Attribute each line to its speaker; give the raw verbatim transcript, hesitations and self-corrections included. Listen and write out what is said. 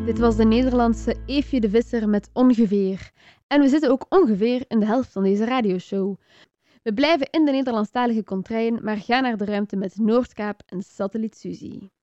Speaker 1: Dit was de Nederlandse Eefje de Visser met Ongeveer. En we zitten ook ongeveer in de helft van deze radioshow. We blijven in de Nederlandstalige contraien, maar gaan naar de ruimte met Noordkaap en Satelliet Suzy.